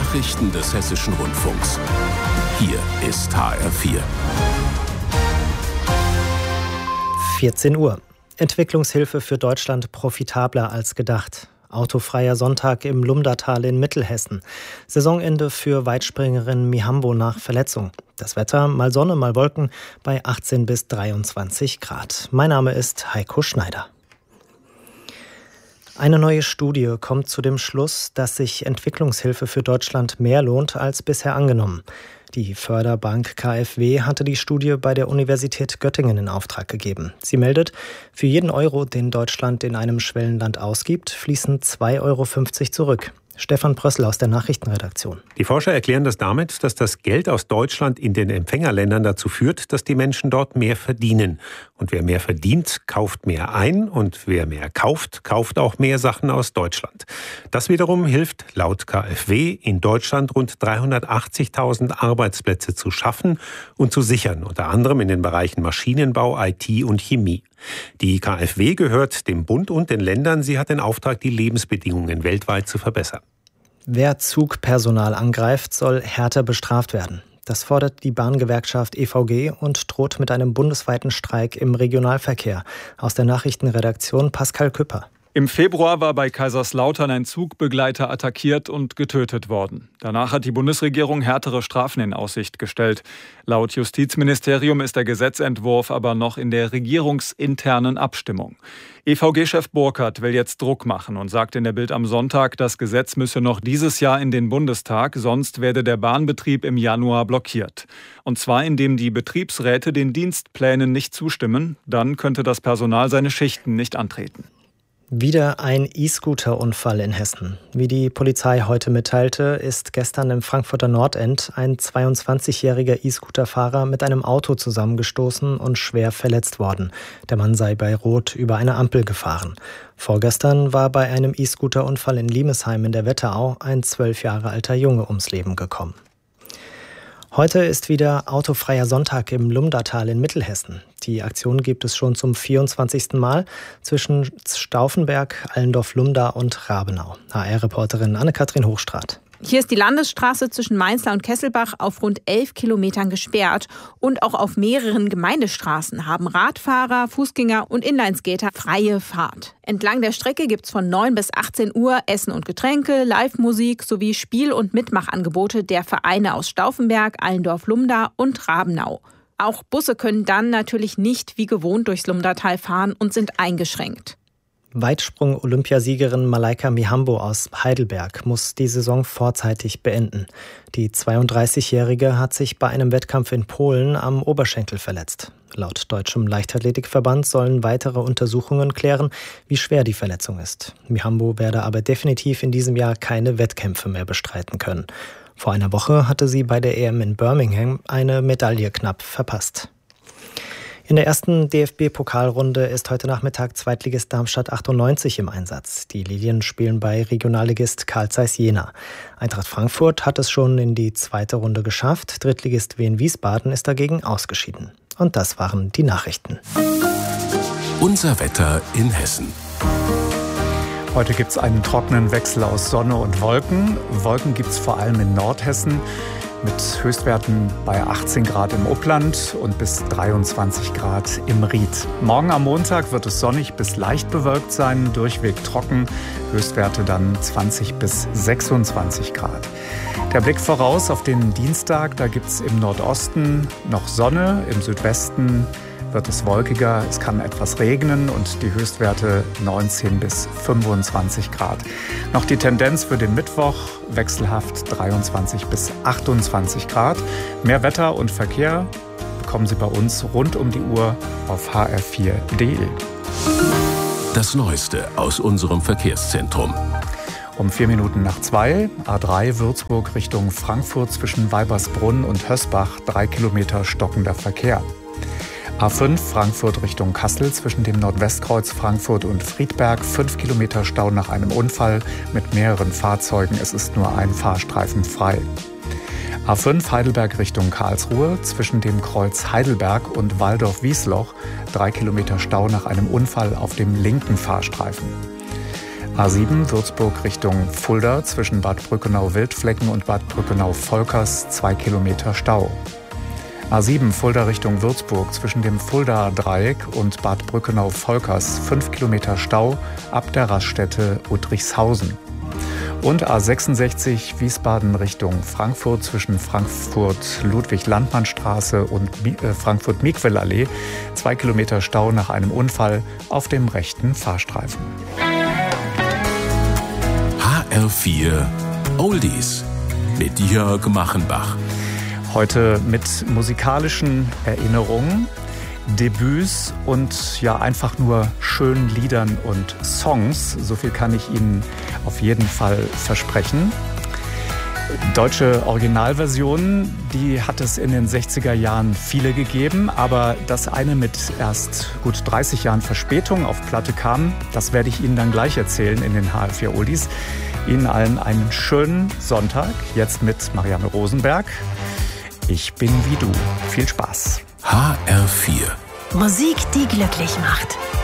Nachrichten des Hessischen Rundfunks. Hier ist HR4. 14 Uhr. Entwicklungshilfe für Deutschland profitabler als gedacht. Autofreier Sonntag im Lumdatal in Mittelhessen. Saisonende für Weitspringerin Mihambo nach Verletzung. Das Wetter, mal Sonne, mal Wolken, bei 18 bis 23 Grad. Mein Name ist Heiko Schneider. Eine neue Studie kommt zu dem Schluss, dass sich Entwicklungshilfe für Deutschland mehr lohnt als bisher angenommen. Die Förderbank KfW hatte die Studie bei der Universität Göttingen in Auftrag gegeben. Sie meldet, für jeden Euro, den Deutschland in einem Schwellenland ausgibt, fließen 2,50 Euro zurück. Stefan Brössel aus der Nachrichtenredaktion. Die Forscher erklären das damit, dass das Geld aus Deutschland in den Empfängerländern dazu führt, dass die Menschen dort mehr verdienen. Und wer mehr verdient, kauft mehr ein. Und wer mehr kauft, kauft auch mehr Sachen aus Deutschland. Das wiederum hilft laut KfW in Deutschland rund 380.000 Arbeitsplätze zu schaffen und zu sichern. Unter anderem in den Bereichen Maschinenbau, IT und Chemie. Die KfW gehört dem Bund und den Ländern. Sie hat den Auftrag, die Lebensbedingungen weltweit zu verbessern. Wer Zugpersonal angreift, soll härter bestraft werden. Das fordert die Bahngewerkschaft EVG und droht mit einem bundesweiten Streik im Regionalverkehr. Aus der Nachrichtenredaktion Pascal Küpper. Im Februar war bei Kaiserslautern ein Zugbegleiter attackiert und getötet worden. Danach hat die Bundesregierung härtere Strafen in Aussicht gestellt. Laut Justizministerium ist der Gesetzentwurf aber noch in der regierungsinternen Abstimmung. EVG-Chef Burkhardt will jetzt Druck machen und sagt in der Bild am Sonntag, das Gesetz müsse noch dieses Jahr in den Bundestag, sonst werde der Bahnbetrieb im Januar blockiert. Und zwar indem die Betriebsräte den Dienstplänen nicht zustimmen, dann könnte das Personal seine Schichten nicht antreten. Wieder ein E-Scooter-Unfall in Hessen. Wie die Polizei heute mitteilte, ist gestern im Frankfurter Nordend ein 22-jähriger E-Scooter-Fahrer mit einem Auto zusammengestoßen und schwer verletzt worden. Der Mann sei bei Rot über eine Ampel gefahren. Vorgestern war bei einem E-Scooter-Unfall in Limesheim in der Wetterau ein 12 Jahre alter Junge ums Leben gekommen. Heute ist wieder autofreier Sonntag im Lumdatal in Mittelhessen. Die Aktion gibt es schon zum 24. Mal zwischen Stauffenberg, Allendorf-Lumda und Rabenau. HR-Reporterin Anne-Kathrin Hochstraat. Hier ist die Landesstraße zwischen Mainzlar und Kesselbach auf rund 11 Kilometern gesperrt. Und auch auf mehreren Gemeindestraßen haben Radfahrer, Fußgänger und Inlineskater freie Fahrt. Entlang der Strecke gibt es von 9 bis 18 Uhr Essen und Getränke, Live-Musik sowie Spiel- und Mitmachangebote der Vereine aus Stauffenberg, Allendorf-Lumda und Rabenau. Auch Busse können dann natürlich nicht wie gewohnt durchs Lumdatal fahren und sind eingeschränkt. Weitsprung-Olympiasiegerin Malaika Mihambo aus Heidelberg muss die Saison vorzeitig beenden. Die 32-Jährige hat sich bei einem Wettkampf in Polen am Oberschenkel verletzt. Laut Deutschem Leichtathletikverband sollen weitere Untersuchungen klären, wie schwer die Verletzung ist. Mihambo werde aber definitiv in diesem Jahr keine Wettkämpfe mehr bestreiten können. Vor einer Woche hatte sie bei der EM in Birmingham eine Medaille knapp verpasst. In der ersten DFB-Pokalrunde ist heute Nachmittag Zweitligist Darmstadt 98 im Einsatz. Die Lilien spielen bei Regionalligist Carl Zeiss Jena. Eintracht Frankfurt hat es schon in die zweite Runde geschafft. Drittligist Wien Wiesbaden ist dagegen ausgeschieden. Und das waren die Nachrichten. Unser Wetter in Hessen. Heute gibt es einen trockenen Wechsel aus Sonne und Wolken. Wolken gibt es vor allem in Nordhessen mit Höchstwerten bei 18 Grad im Upland und bis 23 Grad im Ried. Morgen am Montag wird es sonnig bis leicht bewölkt sein, durchweg trocken. Höchstwerte dann 20 bis 26 Grad. Der Blick voraus auf den Dienstag, da gibt es im Nordosten noch Sonne, im Südwesten wird es wolkiger, es kann etwas regnen und die Höchstwerte 19 bis 25 Grad. Noch die Tendenz für den Mittwoch, wechselhaft 23 bis 28 Grad. Mehr Wetter und Verkehr bekommen Sie bei uns rund um die Uhr auf hr4.de. Das Neueste aus unserem Verkehrszentrum. Um 4 Minuten nach 2, A3 Würzburg Richtung Frankfurt zwischen Weibersbrunn und Hösbach, 3 Kilometer stockender Verkehr. A5 Frankfurt Richtung Kassel zwischen dem Nordwestkreuz Frankfurt und Friedberg, 5 Kilometer Stau nach einem Unfall mit mehreren Fahrzeugen. Es ist nur ein Fahrstreifen frei. A5 Heidelberg Richtung Karlsruhe zwischen dem Kreuz Heidelberg und Walldorf-Wiesloch, 3 Kilometer Stau nach einem Unfall auf dem linken Fahrstreifen. A7 Würzburg Richtung Fulda zwischen Bad Brückenau-Wildflecken und Bad Brückenau-Volkers 2 Kilometer Stau. A7 Fulda Richtung Würzburg zwischen dem Fulda-Dreieck und Bad Brückenau-Volkers 5 Kilometer Stau ab der Raststätte Uttrichshausen. Und A66 Wiesbaden Richtung Frankfurt zwischen Frankfurt-Ludwig-Landmann-Straße und Frankfurt-Miquel-Allee 2 Kilometer Stau nach einem Unfall auf dem rechten Fahrstreifen. HR4 Oldies mit Jörg Machenbach. Heute mit musikalischen Erinnerungen, Debüts und ja einfach nur schönen Liedern und Songs. So viel kann ich Ihnen auf jeden Fall versprechen. Deutsche Originalversionen, die hat es in den 60er Jahren viele gegeben, aber dass eine mit erst gut 30 Jahren Verspätung auf Platte kam, das werde ich Ihnen dann gleich erzählen in den HR4 Oldies. Ihnen allen einen schönen Sonntag, jetzt mit Marianne Rosenberg. Ich bin wie du. Viel Spaß. HR4. Musik, die glücklich macht.